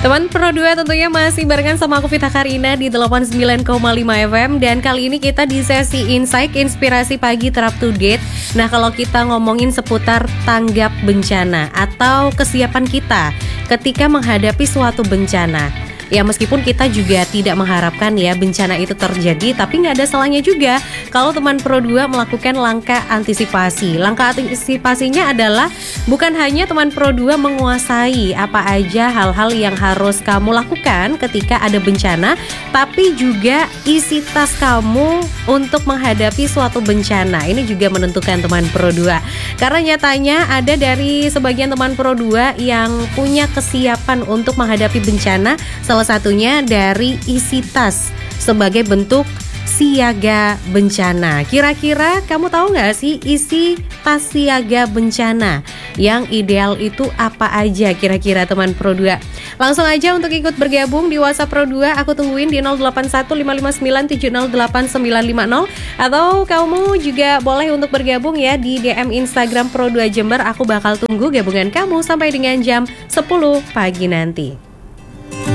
Teman Pro 2 tentunya masih barengan sama aku Vita Karina di 89,5 FM. Dan kali ini kita di sesi Insight Inspirasi Pagi Terap to Date. Nah, kalau kita ngomongin seputar tanggap bencana atau kesiapan kita ketika menghadapi suatu bencana. Ya, meskipun kita juga tidak mengharapkan ya bencana itu terjadi, tapi nggak ada salahnya juga kalau teman Pro 2 melakukan langkah antisipasi. Langkah antisipasinya adalah bukan hanya teman Pro 2 menguasai apa aja hal-hal yang harus kamu lakukan ketika ada bencana, tapi juga isi tas kamu untuk menghadapi suatu bencana. Ini juga menentukan teman Pro 2. Karena nyatanya ada dari sebagian teman Pro 2 yang punya kesiapan untuk menghadapi bencana, salah satunya dari isi tas sebagai bentuk siaga bencana. Kira-kira kamu tahu nggak sih isi tas siaga bencana yang ideal itu apa aja kira-kira teman Pro 2? Langsung aja untuk ikut bergabung di WhatsApp Pro 2, aku tungguin di 081559708950. Atau kamu juga boleh untuk bergabung ya di DM Instagram Pro 2 Jember. Aku bakal tunggu gabungan kamu sampai dengan jam 10 pagi nanti.